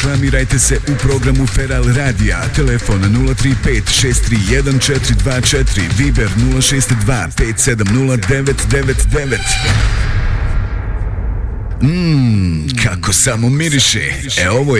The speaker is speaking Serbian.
reklamirajte se u programu Feral Radija. Telefon 035-631-424, Viber 062-570-999. Kako samo miriše. Ovo je